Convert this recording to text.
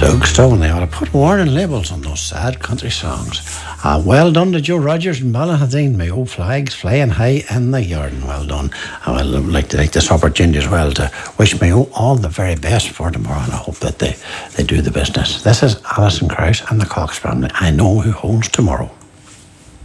Doug Stone, they ought to put warning labels on those sad country songs. Well done to Joe Rogers and Ballahadine. May old flags flying high in the yard. Well done. I would like to take this opportunity as well to wish Mayo all the very best for tomorrow, and I hope that they do the business. This is Alison Krauss and the Cox family. I know who owns tomorrow.